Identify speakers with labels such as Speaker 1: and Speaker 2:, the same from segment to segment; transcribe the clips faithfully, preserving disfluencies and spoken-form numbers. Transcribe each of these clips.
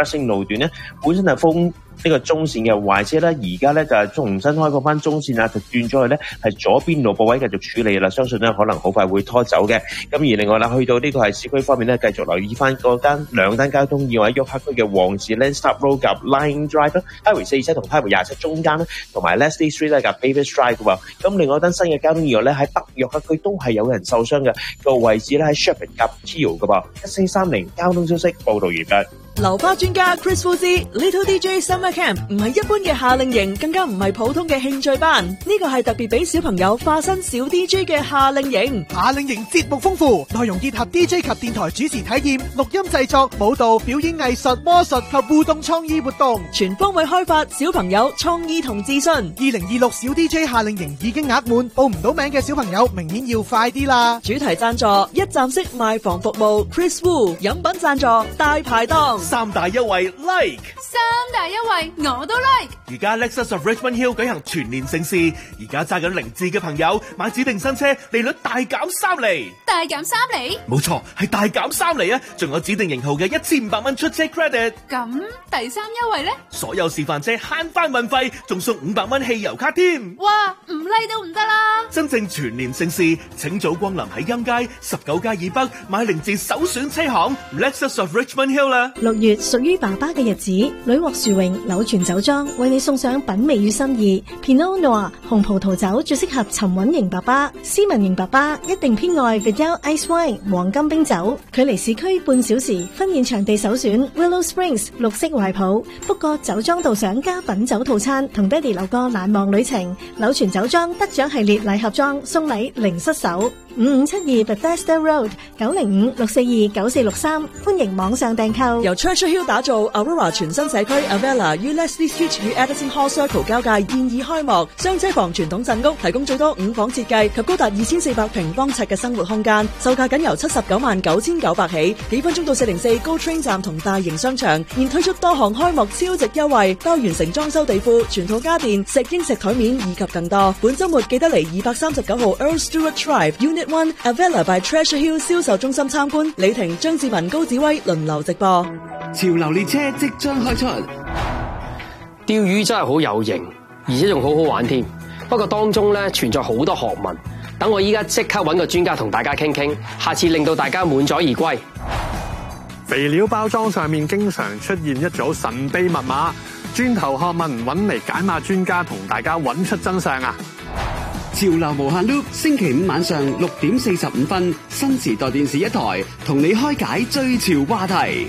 Speaker 1: Expressing 路段咧，本身係封呢個中線嘅壞車咧，而家咧就係重新開放翻中線啊，就轉咗去咧係左邊路部位繼續處理啦。相信咧可能好快會拖走嘅。咁而另外啦，去到呢個係市區方面咧，繼續留意翻嗰間兩單交通意外，約克區嘅旺士 Landstar Road 及 Line Drive、Highway 四十七同 Highway 廿七中間咧，同埋 Leslie Street 咧及 Davis Drive 嘅喎。咁另外一單新嘅交通意外咧，喺北約克區都係有人受傷嘅，個位置咧喺 Sheppard 及 Teal 嘅噃。一四三零交通消息報導完畢。
Speaker 2: 流花專家 Chris Fuzzy Little D J Summer Camp 唔係一般嘅夏令營，更加唔係普通嘅興趣班，呢個係特別俾小朋友化身小 D J 嘅夏令營。
Speaker 3: 夏令營節目豐富，內容結合 D J 及電台主持體驗、錄音製作、舞蹈、表演藝術、魔術及互動創意活動，
Speaker 2: 全方位開發小朋友創意同自信。二
Speaker 3: 零二六小 D J 夏令營已經額滿，報唔到名嘅小朋友明顯要快啲啦！
Speaker 2: 主題贊助一站式賣房服務 Chris Wu， 飲品贊助大排檔。
Speaker 4: 三大優惠 like，
Speaker 5: 三大優惠我都 like。
Speaker 4: 而家 Lexus of Richmond Hill 舉行全年盛事，而家揸緊零字嘅朋友買指定新車，利率大減三厘。
Speaker 5: 大減三厘？
Speaker 4: 冇錯，係大減三厘啊！仲有指定型號嘅一千五百蚊出車 credit。
Speaker 5: 咁第三優惠呢？
Speaker 4: 所有示範車慳翻運費，仲送五百蚊汽油卡添。
Speaker 5: 哇，唔 like 都唔得啦！
Speaker 4: 真正全年盛事，請早光臨喺欽街十九街以北買零字首選車行 Lexus of Richmond Hill 啦。
Speaker 6: 六月屬於爸爸嘅日子，屢獲殊榮柳泉酒莊為你送上品味與心意。Pinot Noir 紅葡萄酒最適合沉穩型爸爸，斯文型爸爸一定偏愛 Vidal Ice Wine 黃金冰酒。距離市區半小時，婚宴場地首選 Willow Springs 綠色懷抱。不過酒莊導賞加品酒套餐，同爹哋留個難忘旅程。柳泉酒莊得獎系列禮盒裝送禮零失手。五五七二 Bethesda Road 九零五六四二九四六三，歡迎網上訂購。
Speaker 2: 由 Treasure Hill 打造 Aurora 全新社區 Avella 於 Leslie Street 與 Edison Hall Circle 交界現已開幕，雙車房傳統鎮屋提供最多五房設計及高達二千四百平方尺嘅生活空間，售價僅由七十九萬九千九百起，幾分鐘到四零四 GO Train 站同大型商場，現推出多項開幕超值優惠，包完成裝修地庫、全套家電、石英石台面以及更多。本週末記得嚟二百三十九號 Earl Stewart Drive Unit One Avella by Treasure Hill 銷售中心參觀。李婷、張志文、高子威輪流直播。
Speaker 7: 潮流列車即將開出，
Speaker 8: 釣魚真係好有型，而且仲好好玩添。不過當中咧存在好多學問，等我依家即刻揾個專家同大家傾傾，下次令到大家滿載而歸。
Speaker 9: 肥料包裝上面經常出現一組神秘密碼，轉頭學問揾嚟解碼專家同大家揾出真相啊！
Speaker 7: 潮流無限 loop， 星期五晚上六點四十五分，新時代電視一台同你開解最潮話題。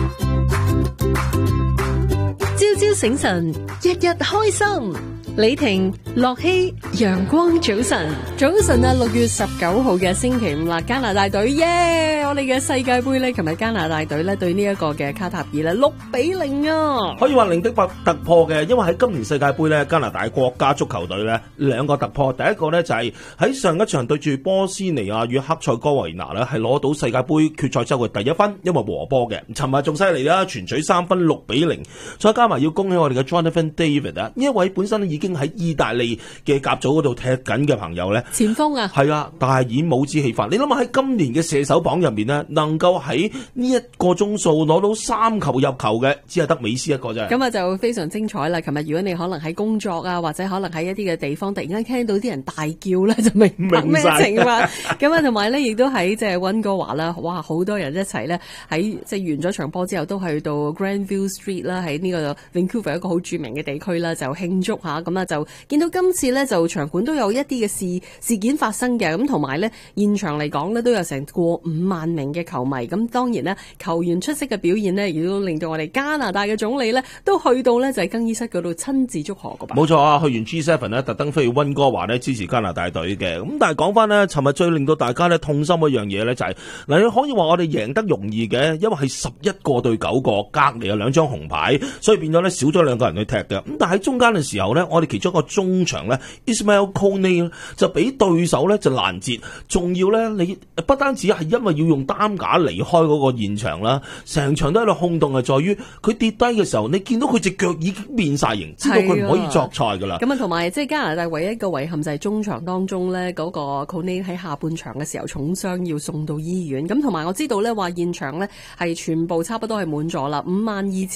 Speaker 6: 朝朝醒神，日日開心。李婷、樂希，陽光早晨，
Speaker 10: 早晨啊！六月十九號嘅星期五啦，加拿大隊耶！Yeah! 我哋嘅世界盃咧，琴日加拿大隊咧對呢一個嘅卡塔爾咧六比零啊，
Speaker 11: 可以話零的突突破嘅，因為喺今年世界盃咧，加拿大國家足球隊咧兩個突破，第一個咧就係喺上一場對住波斯尼亞與克塞哥維拿咧，係攞到世界盃決賽周嘅第一分，因為和波嘅。尋日仲犀利啦，全取三分六比零，再加埋要恭喜我哋嘅 Jonathan David 啊，呢一位本身已經喺意大利嘅甲組嗰度踢緊嘅朋友咧，
Speaker 10: 前鋒啊，
Speaker 11: 係啊，但係已經冇志氣法。你諗下喺今年嘅射手榜入面呢，能夠喺呢一個鐘數攞到三球入球嘅，只係得美斯一個啫。
Speaker 10: 咁啊就非常精彩啦！琴日如果你可能喺工作啊，或者可能喺一啲嘅地方，突然間聽到啲人大叫咧，就明白咩情況。咁啊，同埋咧，亦都喺即係溫哥華啦，哇，好多人一齊咧喺即係完咗場波之後，都去到 Granville Street 啦，喺呢個 Vancouver 一個好著名嘅地區啦，就慶祝下。咁啊就見到今次咧就場館都有一啲嘅事事件發生嘅，咁同埋咧現場嚟講咧都有成過五萬名嘅球迷，咁當然咧球員出色嘅表現咧，亦都令到我哋加拿大嘅總理咧都去到咧就係更衣室嗰度親自祝賀噶吧。
Speaker 11: 冇錯啊，去完 G 七 咧，特登飛去溫哥華咧支持加拿大隊嘅。咁但係講翻咧，尋日最令到大家咧痛心嘅一樣嘢咧就係、是、嗱，你可以話我哋贏得容易嘅，因為係十一個對九個，隔離有兩張紅牌，所以變咗咧少咗兩個人去踢嘅。咁但係喺中間嘅時候咧，我哋其中一個中場咧 Ismail Kone 就俾對手咧就攔截，仲要咧你不單止係因為要用擔架離開嗰個現場啦，成場都喺度轟動，係在於佢跌低嘅時候，你見到佢隻腳已經變晒形，知道佢唔可以作賽噶啦。
Speaker 10: 咁啊，同埋即係加拿大唯一一個遺憾就係中場當中咧嗰個 Kone 喺下半場嘅時候重傷要送到醫院。咁同埋我知道咧話現場咧係全部差不多係滿咗啦，五萬二千。